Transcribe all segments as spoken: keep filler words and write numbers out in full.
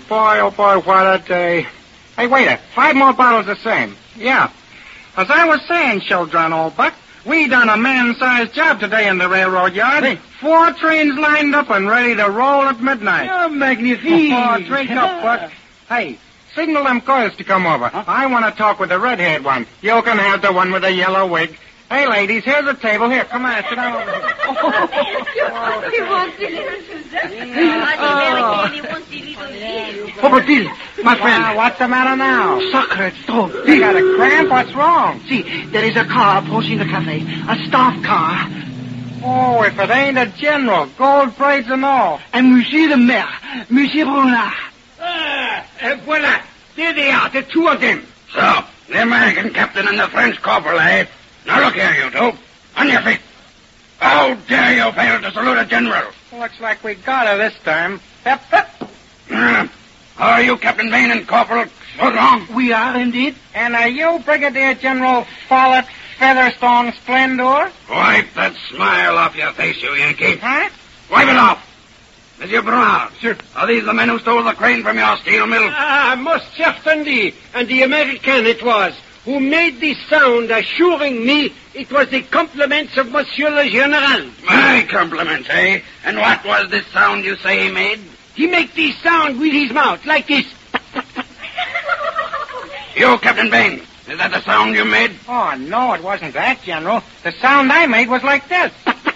boy, oh boy, what a day. Hey, waiter, five more bottles the same. Yeah. As I was saying, children, old buck, we done a man-sized job today in the railroad yard. Hey. Four trains lined up and ready to roll at midnight. Oh, magnifique. Oh, drink up, Buck. Hey, signal them coils to come over. Huh? I want to talk with the red-haired one. You can have the one with the yellow wig. Hey, ladies, here's the table. Here, come on, sit down over here. Oh, he wants a little Suzette. Oh, but this, my friend. Uh, what's the matter now? Sacre Dieu. You got a cramp? What's wrong? See, there is a car approaching the cafe. A staff car. Oh, if it ain't a general. Gold braids and all. And Monsieur le Maire. Monsieur Brunard. Ah, uh, voilà. There they are, the two of them. So, the American captain and the French corporal, eh? Now look here, you two. On your feet. How dare you fail to salute a general? Looks like we got her this time. Pep, pep. Uh, are you Captain Bain and Corporal Chaudron? We are indeed. And are you Brigadier General Follett Featherstone Splendor? Wipe that smile off your face, you Yankee. Huh? Wipe it off. Monsieur Bernard. Sir. Are these the men who stole the crane from your steel mill? Ah, most certainly. And the American it was, who made this sound assuring me it was the compliments of Monsieur le General. My compliments, eh? And what was this sound you say he made? He made this sound with his mouth, like this. You, Captain Bain, is that the sound you made? Oh, no, it wasn't that, General. The sound I made was like this.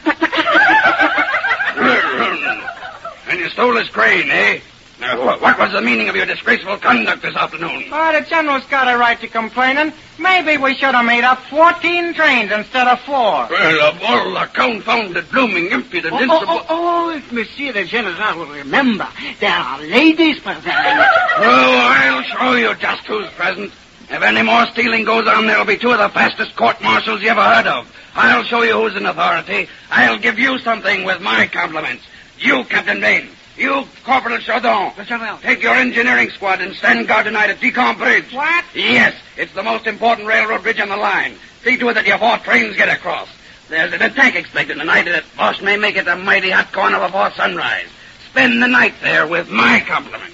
And you stole his crane, eh? Now, what was the meaning of your disgraceful conduct this afternoon? Oh, the General's got a right to complaining. Maybe we should have made up fourteen trains instead of four. Well, of all the confounded, blooming, impudent, Oh, insub- oh, oh, oh, if Monsieur the General will remember, there are ladies present. Oh, I'll show you just who's present. If any more stealing goes on, there'll be two of the fastest court-martials you ever heard of. I'll show you who's in authority. I'll give you something with my compliments. You, Captain Bain. You, Corporal Chaudron. Take your engineering squad and stand guard tonight at Decomp Bridge. What? Yes, it's the most important railroad bridge on the line. See to it that your four trains get across. There's an attack expected tonight, and that boss may make it a mighty hot corner before sunrise. Spend the night there with my compliments.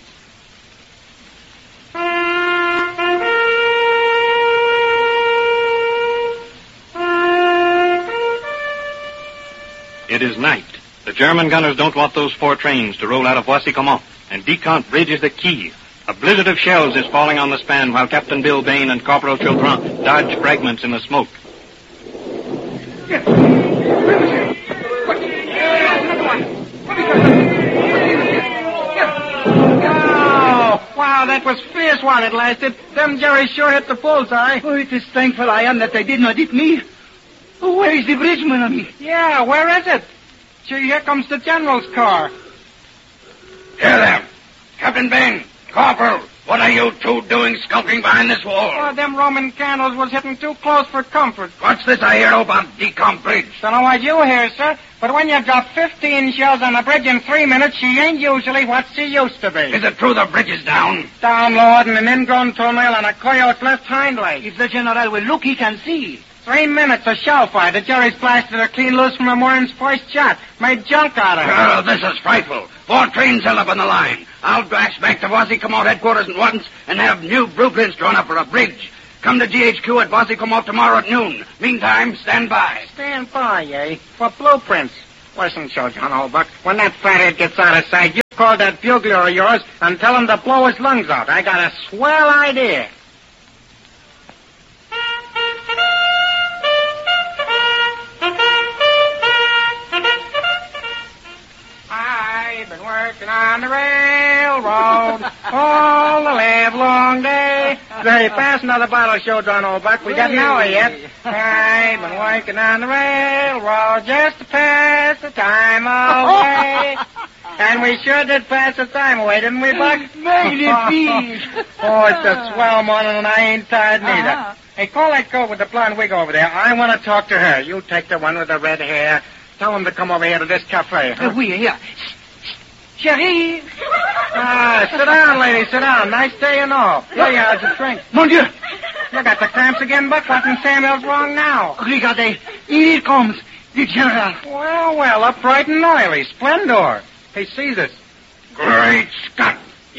It is night. The German gunners don't want those four trains to roll out of Boissy-Comment, and Decomp Bridge is the key. A blizzard of shells is falling on the span while Captain Bill Bain and Corporal Chaudron dodge fragments in the smoke. Yes. Oh, wow, that was fierce while it lasted. Them Jerry sure hit the bullseye. Oh, it is thankful I am that they did not hit me. Oh, where is the bridge, mon ami? Yeah, where is it? Gee, here comes the General's car. Here there. Captain Bain, Corporal, what are you two doing skulking behind this wall? Oh, them Roman candles was hitting too close for comfort. What's this I hear about Decomp Bridge? Don't know what you hear, sir, but when you drop fifteen shells on a bridge in three minutes, she ain't usually what she used to be. Is it true the bridge is down? Down, Lord, and an ingrown toenail and a coyote's left hind leg. If the General will look, he can see. Three minutes of shell fire. The Jerry's blasted her clean loose from the Morin's first shot. Made junk out of her. Oh, this is frightful. Four trains held up on the line. I'll dash back to Boissy-Comment headquarters at once and have new blueprints drawn up for a bridge. Come to G H Q at Boissy-Comment tomorrow at noon. Meantime, stand by. Stand by, eh? For blueprints. Listen, Children, old buck. When that fathead gets out of sight, you call that bugler of yours and tell him to blow his lungs out. I got a swell idea. I've been working on the railroad all the live long day. There, pass another bottle, Children, old buck. We got an hour yet. I've been working on the railroad just to pass the time away. And we sure did pass the time away, didn't we, Buck? Magnifique. Oh, it's a swell morning, and I ain't tired neither. Uh-huh. Hey, call that girl with the blonde wig over there. I want to talk to her. You take the one with the red hair. Tell him to come over here to this cafe. Huh? Uh, we are here. Chérie. Ah, sit down, lady, sit down. Nice day and all. Here you are, a drink. Mon Dieu. You got the cramps again, Buck? What in Samuel's wrong now? Regardez. Here it comes. The General. Well, well, upright and oily. Splendor. He sees us. Great Scott.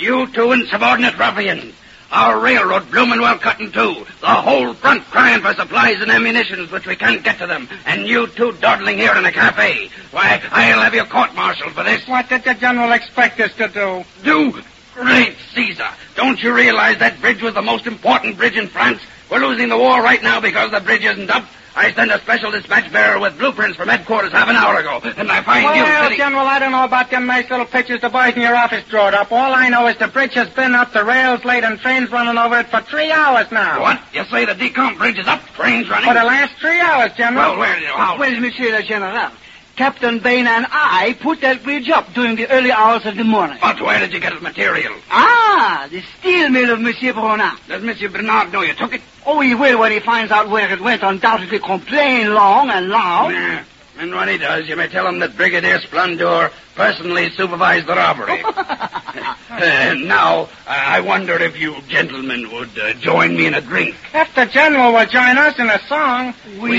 You two insubordinate ruffians. Our railroad bloomin' well cut in two. The whole front crying for supplies and ammunitions, which we can't get to them. And you two dawdling here in a cafe. Why, I'll have you court-martialed for this. What did the General expect us to do? Do? Great Caesar. Don't you realize that bridge was the most important bridge in France? We're losing the war right now because the bridge isn't up. I sent a special dispatch bearer with blueprints from headquarters half an hour ago, and I find well, you Well, sitting... General, I don't know about them nice little pictures the boys in your office drawed up. All I know is the bridge has been up, the rails laid, and trains running over it for three hours now. What? You say the decomp bridge is up, trains running? For the last three hours, General. Well, where did you... How? Well, Monsieur le General, Captain Bain and I put that bridge up during the early hours of the morning. But where did you get the material? Ah, the steel mill of Monsieur Bronard. Does Monsieur Bernard know you took it? Oh, he will when he finds out where it went, undoubtedly complain long and loud. Yeah. And when he does, you may tell him that Brigadier Splendor personally supervised the robbery. uh, now, I wonder if you gentlemen would uh, join me in a drink. If the General will join us in a song. We